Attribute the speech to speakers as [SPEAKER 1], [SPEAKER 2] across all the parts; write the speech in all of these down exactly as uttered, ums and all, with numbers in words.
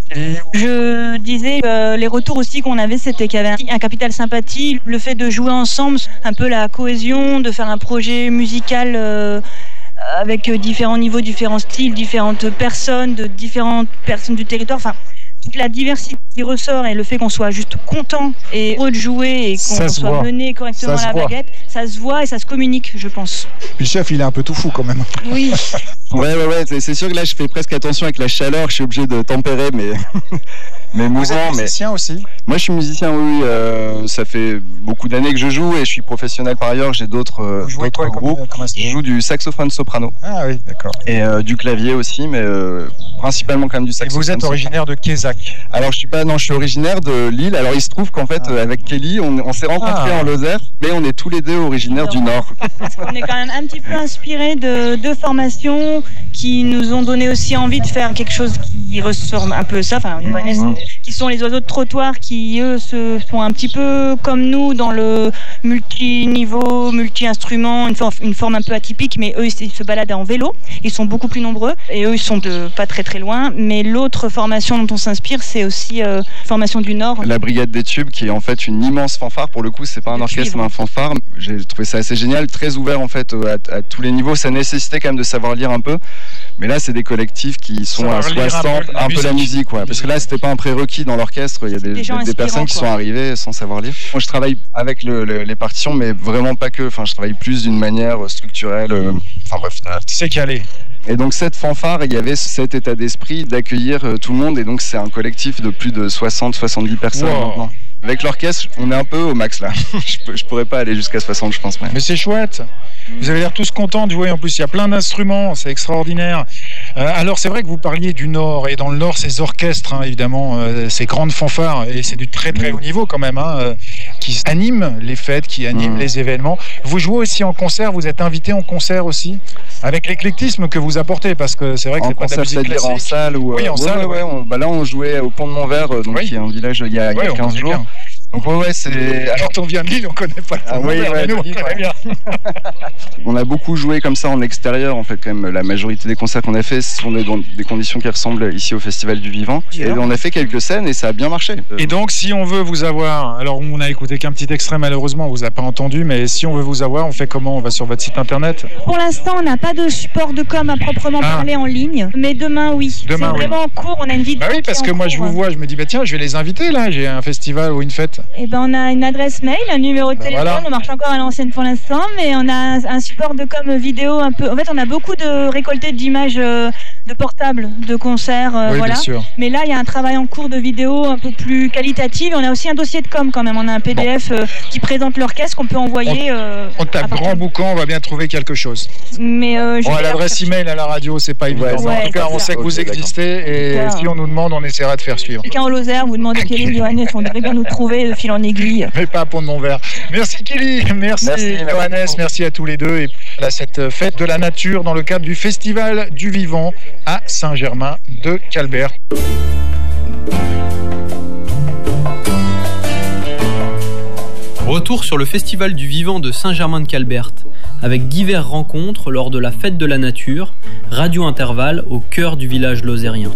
[SPEAKER 1] Je disais, euh, les retours aussi qu'on avait, c'était qu'il y avait un, un capital sympathie, le fait de jouer ensemble, un peu la cohésion, de faire un projet musical euh, avec différents niveaux, différents styles, différentes personnes, de différentes personnes du territoire. Enfin, toute la diversité qui ressort et le fait qu'on soit juste content et heureux de jouer et qu'on soit voit. mené correctement à la voit. baguette, ça se voit et ça se communique, je pense.
[SPEAKER 2] Puis le chef, il est un peu tout fou quand même.
[SPEAKER 1] Oui.
[SPEAKER 3] Ouais, ouais, ouais, c'est, c'est sûr que là, je fais presque attention avec la chaleur, je suis obligé de tempérer mes, mes mouvements.
[SPEAKER 2] Vous êtes musicien
[SPEAKER 3] mais...
[SPEAKER 2] aussi ?
[SPEAKER 3] Moi, je suis musicien, oui. Euh, ça fait beaucoup d'années que je joue et je suis professionnel par ailleurs. J'ai d'autres, euh, d'autres quoi, groupes. Comment, comment je joue du saxophone soprano.
[SPEAKER 2] Ah oui, d'accord.
[SPEAKER 3] Et euh, du clavier aussi, mais euh, principalement quand même du saxophone.
[SPEAKER 2] Et vous êtes originaire de Quézac ?
[SPEAKER 3] Alors, je suis pas, non, je suis originaire de Lille. Alors, il se trouve qu'en fait, ah. avec Kelly, on, on s'est rencontrés ah. en Lozère, mais on est tous les deux originaires Alors, du Nord.
[SPEAKER 1] Parce qu'on est quand même un petit peu inspirés de deux formations qui nous ont donné aussi envie de faire quelque chose qui ressemble un peu ça, enfin, mmh. qui sont les oiseaux de trottoir qui, eux, se font un petit peu comme nous dans le multi-niveau, multi-instrument, une, for- une forme un peu atypique, mais eux, ils se baladent en vélo, ils sont beaucoup plus nombreux, et eux, ils sont de pas très très loin, mais l'autre formation dont on s'inspire, c'est aussi euh, formation du Nord.
[SPEAKER 3] La Brigade des Tubes, qui est en fait une immense fanfare, pour le coup, c'est pas un orchestre, mais un fanfare. J'ai trouvé ça assez génial, très ouvert en fait à, à tous les niveaux, ça nécessitait quand même de savoir lire un peu. Mais là, c'est des collectifs qui sont à soixante, un peu la, un peu la musique, ouais. Parce que là, c'était pas un prérequis dans l'orchestre. Il y a des, des, des, des personnes qui quoi. sont arrivées sans savoir lire. Moi, je travaille avec le, le, les partitions, mais vraiment pas que. Enfin, je travaille plus d'une manière structurelle. Euh, enfin bref.
[SPEAKER 2] C'est calé.
[SPEAKER 3] Et donc cette fanfare, il y avait cet état d'esprit d'accueillir euh, tout le monde. Et donc c'est un collectif de plus de soixante soixante-dix personnes wow. maintenant. Avec l'orchestre, on est un peu au max là. je, je pourrais pas aller jusqu'à soixante, je pense. Mais,
[SPEAKER 2] mais c'est chouette. Vous avez l'air tous contents de jouer. En plus, il y a plein d'instruments, c'est extraordinaire. Euh, alors, c'est vrai que vous parliez du Nord. Et dans le Nord, ces orchestres, hein, évidemment, euh, ces grandes fanfares, et c'est du très très haut niveau quand même, hein, euh, qui animent les fêtes, qui animent mmh. les événements. Vous jouez aussi en concert, vous êtes invité en concert aussi, avec l'éclectisme que vous apportez, parce que c'est vrai que
[SPEAKER 3] en
[SPEAKER 2] c'est pas de la musique classique.
[SPEAKER 3] En salle ou
[SPEAKER 2] oui, en
[SPEAKER 3] ouais,
[SPEAKER 2] salle.
[SPEAKER 3] Ouais, ouais, on, bah là, on jouait au Pont de Montvert, donc oui. qui est un village il y a, il y a ouais, quinze jours. Bien. Donc ouais, ouais, c'est...
[SPEAKER 2] Alors, quand on vient de Lille, on connaît pas le
[SPEAKER 3] ah, oui, ouais,
[SPEAKER 2] nous, on
[SPEAKER 3] Lille,
[SPEAKER 2] connaît
[SPEAKER 3] ouais.
[SPEAKER 2] bien.
[SPEAKER 3] On a beaucoup joué comme ça en extérieur, en fait, quand même. La majorité des concerts qu'on a fait sont dans des conditions qui ressemblent ici au Festival du Vivant. Yeah. Et on a fait quelques scènes et ça a bien marché.
[SPEAKER 2] Et donc, si on veut vous avoir... Alors, on a écouté qu'un petit extrait, malheureusement, on vous a pas entendu, mais si on veut vous avoir, on fait comment ? On va sur votre site internet ?
[SPEAKER 1] Pour l'instant, on n'a pas de support de com à proprement ah. parler en ligne, mais demain, oui.
[SPEAKER 2] Demain,
[SPEAKER 1] c'est
[SPEAKER 2] oui.
[SPEAKER 1] vraiment en cours, on a une vidéo.
[SPEAKER 2] Bah oui, parce que moi,
[SPEAKER 1] cours.
[SPEAKER 2] je vous vois, je me dis, bah tiens, je vais les inviter, là, j'ai un festival ou une fête.
[SPEAKER 1] Eh ben, on a une adresse mail, un numéro de bah téléphone, voilà. On marche encore à l'ancienne pour l'instant, mais on a un, un support de com vidéo un peu. En fait, on a beaucoup de récoltés d'images euh, de portables, de concerts, euh,
[SPEAKER 2] oui,
[SPEAKER 1] voilà.
[SPEAKER 2] Bien sûr.
[SPEAKER 1] Mais là, il y a un travail en cours de vidéo un peu plus qualitatif. On a aussi un dossier de com quand même. On a un P D F bon. euh, qui présente l'orchestre qu'on peut envoyer.
[SPEAKER 2] On, euh, on tape grand boucan, on va bien trouver quelque chose.
[SPEAKER 1] Mais euh,
[SPEAKER 2] bon, l'adresse email à la radio, c'est pas évident. Ouais, en tout cas, on sait que vous okay, existez et si on nous demande, on essaiera de faire suivre.
[SPEAKER 1] Quelqu'un au Lozère, vous demandez Kelly, Johannes, on devrait bien nous trouver de fil en aiguille.
[SPEAKER 2] Mais pas à Pont de Montvert. Merci Kelly, merci, merci Johannes, merci. merci à tous les deux. Et à cette fête de la nature dans le cadre du Festival du Vivant à Saint-Germain-de-Calbert.
[SPEAKER 4] Retour sur le Festival du Vivant de Saint-Germain-de-Calbert, avec diverses rencontres lors de la fête de la nature, radio intervalle au cœur du village lozérien.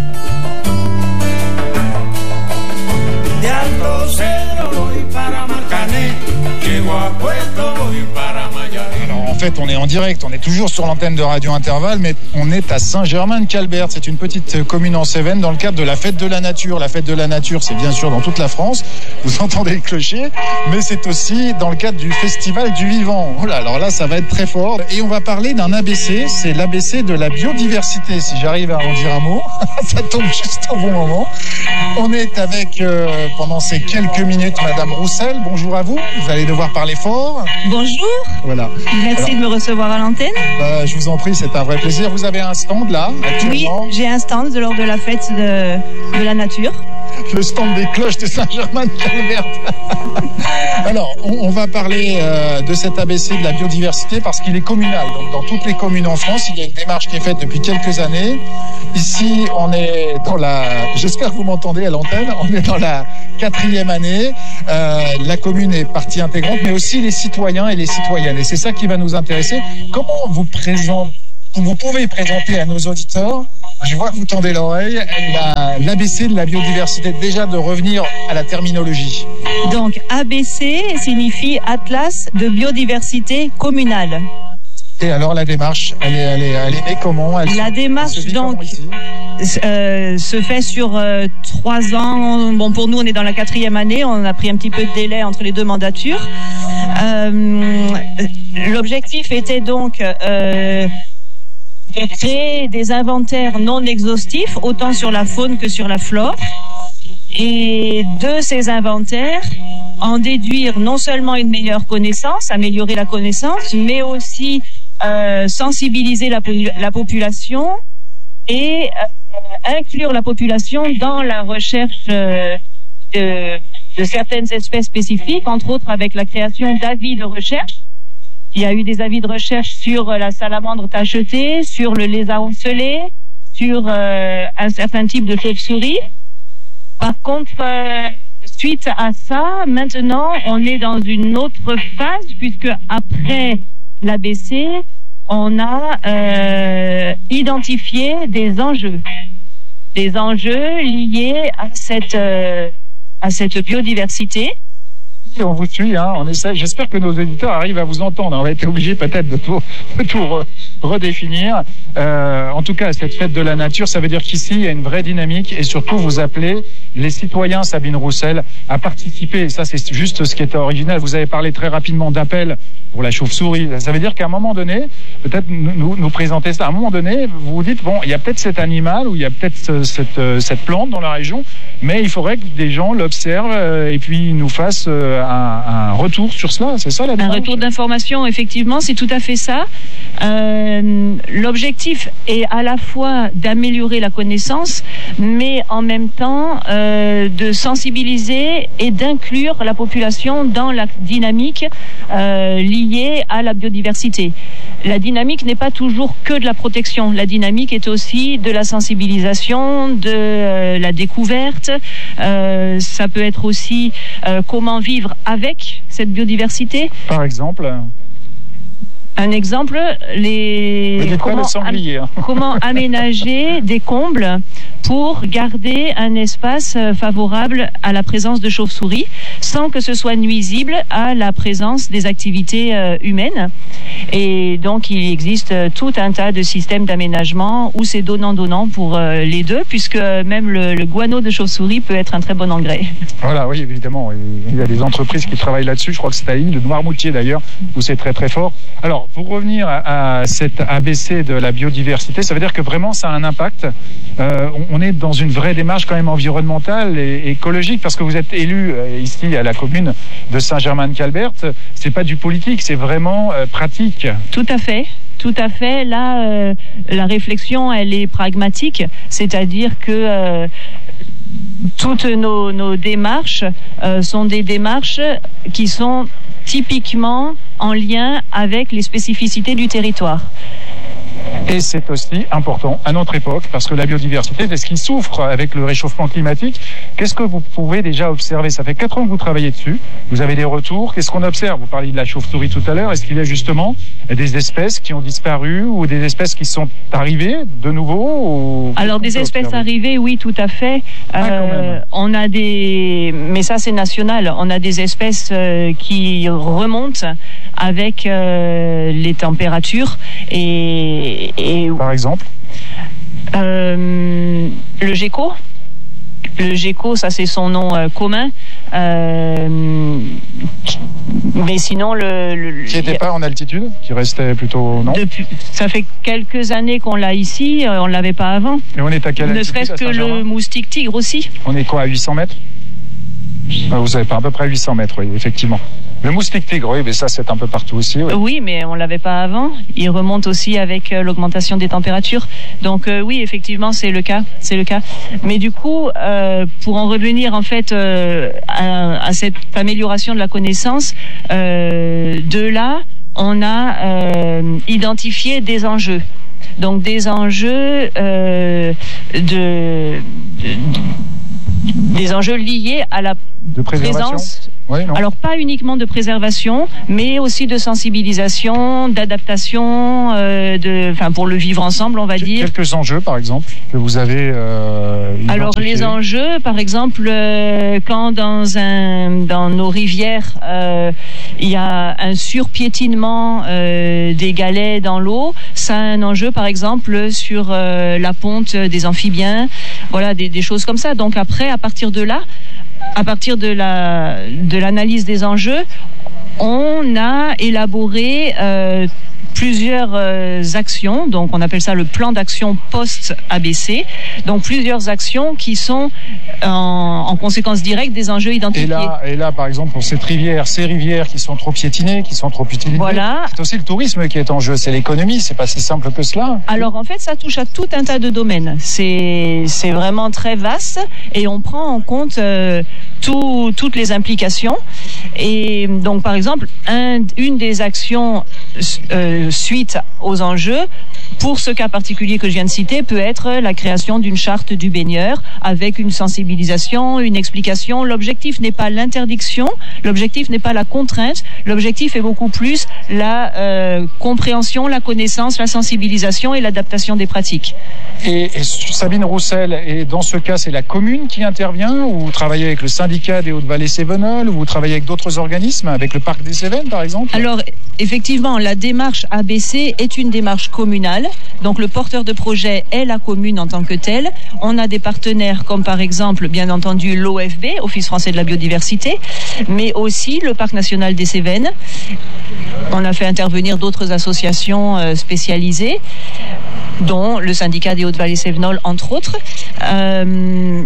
[SPEAKER 2] Alors en fait on est en direct, on est toujours sur l'antenne de Radio Intervalle, mais on est à Saint-Germain-de-Calbert. C'est une petite commune en Cévennes dans le cadre de la fête de la nature. La fête de la nature, c'est bien sûr dans toute la France, vous entendez le clocher, mais c'est aussi dans le cadre du Festival du Vivant. Oh là, alors là ça va être très fort. Et on va parler d'un A B C, c'est l'A B C de la biodiversité, si j'arrive à en dire un mot. Ça tombe juste au bon moment. On est avec, euh, pendant ces quelques minutes, Madame Roussel. Bonjour à vous, vous allez devoir parler fort.
[SPEAKER 1] Bonjour.
[SPEAKER 2] Voilà.
[SPEAKER 1] Merci Alors, de me recevoir à l'antenne.
[SPEAKER 2] Bah, je vous en prie, c'est un vrai plaisir. Vous avez un stand là, actuellement ?
[SPEAKER 1] Oui, j'ai un stand lors de la fête de, de la nature.
[SPEAKER 2] Le stand des cloches de Saint-Germain-de-Calbert. Alors, on, on va parler euh, de cet A B C de la biodiversité parce qu'il est communal. Donc, dans toutes les communes en France, il y a une démarche qui est faite depuis quelques années. Ici, on est dans la... J'espère que vous m'entendez à l'antenne. On est dans la quatrième année. Euh, la commune est partie intégrante, mais aussi les citoyens et les citoyennes. Et c'est ça qui va nous intéresser. Comment vous présentez Vous pouvez présenter à nos auditeurs, je vois que vous tendez l'oreille, la, l'A B C de la biodiversité, déjà de revenir à la terminologie.
[SPEAKER 1] Donc A B C signifie Atlas de biodiversité communale.
[SPEAKER 2] Et alors la démarche, elle est, elle est, elle est née comment elle
[SPEAKER 1] La
[SPEAKER 2] se,
[SPEAKER 1] démarche
[SPEAKER 2] elle se
[SPEAKER 1] donc euh, se fait sur euh, trois ans. Bon, pour nous, on est dans la quatrième année. On a pris un petit peu de délai entre les deux mandatures. Euh, l'objectif était donc euh, de créer des inventaires non exhaustifs, autant sur la faune que sur la flore. Et de ces inventaires, en déduire non seulement une meilleure connaissance, améliorer la connaissance, mais aussi euh, sensibiliser la, la population et euh, inclure la population dans la recherche euh, de, de certaines espèces spécifiques, entre autres avec la création d'avis de recherche. Il y a eu des avis de recherche sur la salamandre tachetée, sur le lézard ocellé, sur euh, un certain type de chauve-souris. Par contre, euh, suite à ça, maintenant, on est dans une autre phase, puisque après l'A B C, on a euh, identifié des enjeux, des enjeux liés à cette euh, à cette biodiversité.
[SPEAKER 2] On vous suit, hein, on essaie. J'espère que nos éditeurs arrivent à vous entendre. On va être obligé peut-être de tout, de tout re, redéfinir. Euh, en tout cas, cette fête de la nature, ça veut dire qu'ici, il y a une vraie dynamique et surtout, vous appelez les citoyens, Sabine Roussel, à participer. Ça, c'est juste ce qui était original. Vous avez parlé très rapidement d'appel pour la chauve-souris. Ça veut dire qu'à un moment donné, peut-être nous, nous présenter ça, à un moment donné, vous vous dites, bon, il y a peut-être cet animal ou il y a peut-être ce, cette, cette plante dans la région, mais il faudrait que des gens l'observent et puis nous fassent un, un retour sur cela. C'est ça la démarche ?
[SPEAKER 1] Un retour d'information, effectivement, c'est tout à fait ça. Euh, l'objectif est à la fois d'améliorer la connaissance, mais en même temps euh, de sensibiliser et d'inclure la population dans la dynamique euh, liée à la biodiversité. La dynamique n'est pas toujours que de la protection. La dynamique est aussi de la sensibilisation, de euh, la découverte. Euh, ça peut être aussi euh, comment vivre avec cette biodiversité.
[SPEAKER 2] Par exemple ?
[SPEAKER 1] Un exemple, les comment,
[SPEAKER 2] le sanglier, hein.
[SPEAKER 1] comment aménager des combles pour garder un espace favorable à la présence de chauves-souris sans que ce soit nuisible à la présence des activités euh, humaines. Et donc, il existe tout un tas de systèmes d'aménagement où c'est donnant-donnant pour euh, les deux, puisque même le, le guano de chauve-souris peut être un très bon engrais.
[SPEAKER 2] Voilà, oui, évidemment. Il y a des entreprises qui travaillent là-dessus. Je crois que c'est à l'île de Noirmoutier, d'ailleurs, où c'est très, très fort. Alors, pour revenir à, à cette A B C de la biodiversité, ça veut dire que vraiment, ça a un impact. Euh, on, on est dans une vraie démarche quand même environnementale et, et écologique, parce que vous êtes élu euh, ici à la commune de Saint-Germain-de-Calbert. C'est pas du politique, c'est vraiment euh, pratique.
[SPEAKER 1] Tout à fait. Tout à fait. Là, euh, la réflexion, elle est pragmatique, c'est-à-dire que euh, toutes nos, nos démarches euh, sont des démarches qui sont typiquement en lien avec les spécificités du territoire.
[SPEAKER 2] Et c'est aussi important à notre époque, parce que la biodiversité, c'est ce qui souffre avec le réchauffement climatique. Qu'est-ce que vous pouvez déjà observer ? Ça fait quatre ans que vous travaillez dessus. Vous avez des retours. Qu'est-ce qu'on observe ? Vous parliez de la chauve-souris tout à l'heure. Est-ce qu'il y a justement des espèces qui ont disparu ou des espèces qui sont arrivées de nouveau ou...
[SPEAKER 1] Alors, des espèces observer arrivées, oui, tout à fait.
[SPEAKER 2] Ah, euh,
[SPEAKER 1] on a des... Mais ça, c'est national. On a des espèces euh, qui remontent avec euh, les températures et... Et,
[SPEAKER 2] par exemple
[SPEAKER 1] euh, le gecko. Le gecko, ça c'est son nom euh, commun. Euh, mais sinon, le, le
[SPEAKER 2] qui n'était pas en altitude, qui restait plutôt non.
[SPEAKER 1] Depuis, ça fait quelques années qu'on l'a ici, on l'avait pas avant.
[SPEAKER 2] Et on est à quelle altitude ?
[SPEAKER 1] Ne serait-ce que le moustique tigre aussi.
[SPEAKER 2] On est quoi, à huit cents mètres ? Vous savez pas, à peu près huit cents mètres, oui, effectivement. Le moustique tigre, oui, mais ça c'est un peu partout aussi. Oui,
[SPEAKER 1] oui mais on l'avait pas avant. Il remonte aussi avec euh, l'augmentation des températures. Donc euh, oui, effectivement, c'est le cas, c'est le cas. Mais du coup, euh, pour en revenir en fait euh, à, à cette amélioration de la connaissance, euh, de là, on a euh, identifié des enjeux. Donc des enjeux euh, de, de des enjeux liés à la
[SPEAKER 2] de
[SPEAKER 1] présence
[SPEAKER 2] Oui, non.
[SPEAKER 1] Alors pas uniquement de préservation, mais aussi de sensibilisation, d'adaptation, euh, de, enfin pour le vivre ensemble, on va dire.
[SPEAKER 2] Quelques enjeux, par exemple, que vous avez euh,
[SPEAKER 1] Alors les enjeux, par exemple, euh, quand dans un dans nos rivières euh, il y a un surpiétinement euh, des galets dans l'eau, ça a un enjeu, par exemple, sur euh, la ponte des amphibiens, voilà, des, des choses comme ça. Donc après, à partir de là, à partir de la de l'analyse des enjeux, on a élaboré euh, plusieurs euh, actions, donc on appelle ça le plan d'action post-A B C, donc plusieurs actions qui sont en, en conséquence directe des enjeux identifiés.
[SPEAKER 2] Et là, et là, par exemple, pour cette rivière, ces rivières qui sont trop piétinées, qui sont trop utilisées,
[SPEAKER 1] voilà.
[SPEAKER 2] C'est aussi le tourisme qui est en jeu, c'est l'économie, c'est pas si simple que cela.
[SPEAKER 1] Alors en fait, ça touche à tout un tas de domaines, c'est, c'est vraiment très vaste et on prend en compte euh, tout, toutes les implications. Et donc par exemple, un, une des actions euh, suite aux enjeux, pour ce cas particulier que je viens de citer, peut être la création d'une charte du baigneur avec une sensibilisation, une explication. L'objectif n'est pas l'interdiction, l'objectif n'est pas la contrainte, l'objectif est beaucoup plus la euh, compréhension, la connaissance, la sensibilisation et l'adaptation des pratiques.
[SPEAKER 2] Et, et Sabine Roussel, et dans ce cas, c'est la commune qui intervient, ou vous travaillez avec le syndicat des Hautes-Vallées-Cévenol, ou vous travaillez avec d'autres organismes, avec le parc des Cévennes par exemple?
[SPEAKER 1] Alors effectivement, la démarche A B C est une démarche communale, donc le porteur de projet est la commune en tant que telle. On a des partenaires comme par exemple, bien entendu, l'O F B, Office français de la biodiversité, mais aussi le parc national des Cévennes. On a fait intervenir d'autres associations euh, spécialisées, dont le syndicat des Hautes-Vallées-Cévenol, entre autres. Euh,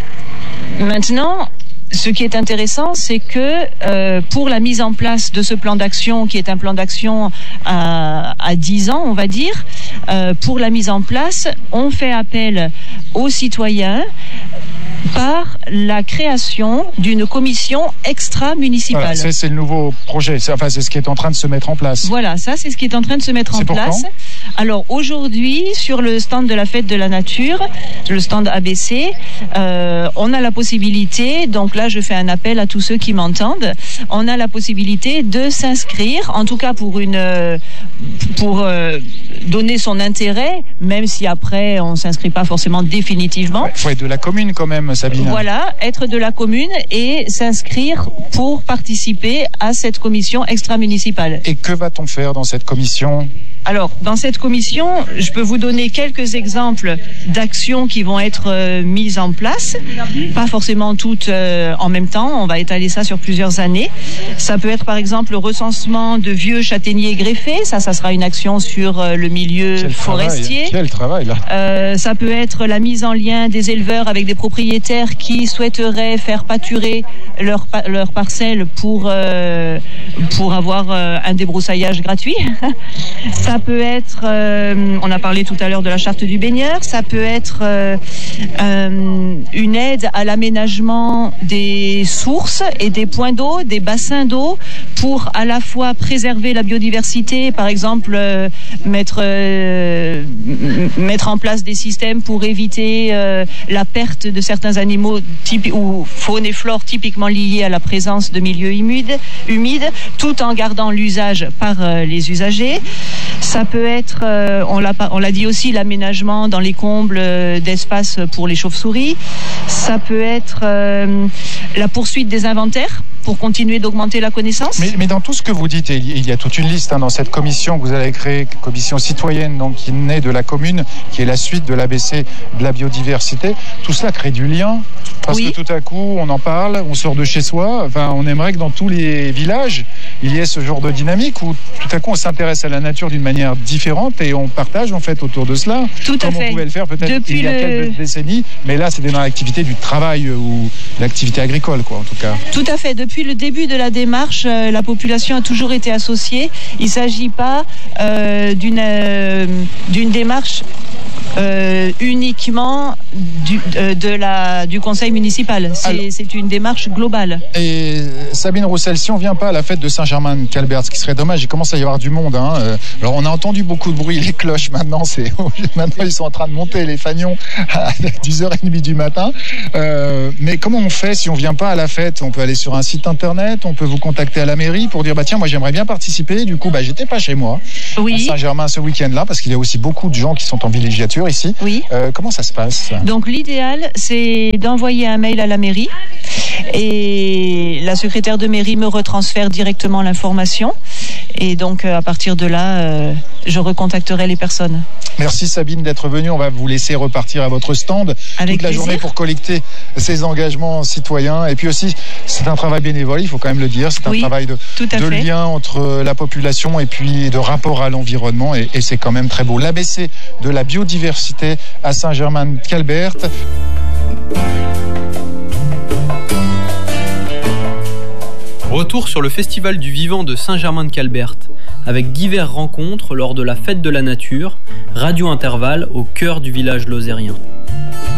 [SPEAKER 1] maintenant, ce qui est intéressant, c'est que euh, pour la mise en place de ce plan d'action, qui est un plan d'action à, à dix ans, on va dire, euh, pour la mise en place, on fait appel aux citoyens par la création d'une commission extra-municipale.
[SPEAKER 2] Voilà, c'est, c'est le nouveau projet, c'est, enfin c'est ce qui est en train de se mettre en place.
[SPEAKER 1] Voilà, ça c'est ce qui est en train de se mettre
[SPEAKER 2] c'est
[SPEAKER 1] en place. Alors aujourd'hui, sur le stand de la Fête de la Nature, le stand A B C, euh, on a la possibilité, donc là je fais un appel à tous ceux qui m'entendent, on a la possibilité de s'inscrire, en tout cas pour une, pour euh, donner son intérêt, même si après on s'inscrit pas forcément définitivement.
[SPEAKER 2] Il faut être de la commune quand même, Sabine.
[SPEAKER 1] Voilà, être de la commune et s'inscrire pour participer à cette commission extra-municipale.
[SPEAKER 2] Et que va-t-on faire dans cette commission ?
[SPEAKER 1] Alors, dans cette commission, je peux vous donner quelques exemples d'actions qui vont être euh, mises en place. Pas forcément toutes euh, en même temps, on va étaler ça sur plusieurs années. Ça peut être par exemple le recensement de vieux châtaigniers greffés, ça, ça sera une action sur euh, le milieu
[SPEAKER 2] Quel
[SPEAKER 1] forestier.
[SPEAKER 2] Travail. Quel travail là
[SPEAKER 1] euh, Ça peut être la mise en lien des éleveurs avec des propriétaires qui souhaiteraient faire pâturer leur, leur parcelle pour, euh, pour avoir euh, un débroussaillage gratuit. Ça peut être, euh, on a parlé tout à l'heure de la charte du baigneur, ça peut être euh, euh, une aide à l'aménagement des sources et des points d'eau, des bassins d'eau, pour à la fois préserver la biodiversité, par exemple euh, mettre, euh, mettre en place des systèmes pour éviter euh, la perte de certains animaux typi- ou faune et flore typiquement liés à la présence de milieux humides, humides tout en gardant l'usage par euh, les usagers. Ça peut être, euh, on l'a, on l'a dit aussi, l'aménagement dans les combles euh, d'espace pour les chauves-souris. Ça peut être euh, la poursuite des inventaires pour continuer d'augmenter la connaissance.
[SPEAKER 2] Mais, mais dans tout ce que vous dites, et il y a toute une liste hein, dans cette commission que vous allez créer, commission citoyenne, donc qui naît de la commune, qui est la suite de l'A B C de la biodiversité. Tout cela crée du lien, parce oui. que tout à coup, on en parle, on sort de chez soi. Enfin, on aimerait que dans tous les villages, il y ait ce genre de dynamique où tout à coup, on s'intéresse à la nature d'une manière différente et on partage en fait autour de cela.
[SPEAKER 1] Tout à
[SPEAKER 2] comme
[SPEAKER 1] fait.
[SPEAKER 2] on pouvait le faire peut-être Depuis il y a le... quelques décennies, mais là, c'était dans l'activité du travail ou l'activité agricole, quoi, en tout cas.
[SPEAKER 1] Tout à fait. Depuis le début de la démarche, euh, la population a toujours été associée. Il ne s'agit pas euh, d'une, euh, d'une démarche euh, uniquement du, euh, de la, du conseil municipal. C'est,
[SPEAKER 2] Alors,
[SPEAKER 1] c'est une démarche globale.
[SPEAKER 2] Et Sabine Roussel, si on vient pas à la fête de Saint-Germain-de-Calbert, ce qui serait dommage, il commence à y avoir du monde. Hein. Alors on a entendu beaucoup de bruit, les cloches maintenant, c'est maintenant ils sont en train de monter les fagnons à dix heures trente du matin. Euh, mais comment on fait si on vient pas à la fête? On peut aller sur un site internet, on peut vous contacter à la mairie pour dire bah tiens moi j'aimerais bien participer. Du coup bah j'étais pas chez moi
[SPEAKER 1] Oui.
[SPEAKER 2] à Saint-Germain ce week-end-là parce qu'il y a aussi beaucoup de gens qui sont en villégiature ici.
[SPEAKER 1] Oui.
[SPEAKER 2] Euh, comment ça se passe?
[SPEAKER 1] Donc l'idéal, c'est d'envoyer un mail à la mairie et la secrétaire de mairie me retransfère directement l'information. Et donc à partir de là, euh, je recontacterai les personnes.
[SPEAKER 2] Merci Sabine d'être venue. On va vous laisser repartir à votre stand
[SPEAKER 1] Avec
[SPEAKER 2] toute la
[SPEAKER 1] plaisir.
[SPEAKER 2] journée pour collecter ces engagements citoyens. Et puis aussi, c'est un travail bénévole, il faut quand même le dire. C'est un
[SPEAKER 1] Oui,
[SPEAKER 2] travail de,
[SPEAKER 1] tout à
[SPEAKER 2] de
[SPEAKER 1] fait.
[SPEAKER 2] lien entre la population et puis de rapport à l'environnement. Et, et c'est quand même très beau. L'A B C de la biodiversité à Saint-Germain-de-Calbert.
[SPEAKER 4] Retour sur le Festival du Vivant de Saint-Germain-de-Calbert, avec diverses rencontres lors de la Fête de la Nature, Radio Intervalle au cœur du village lozérien.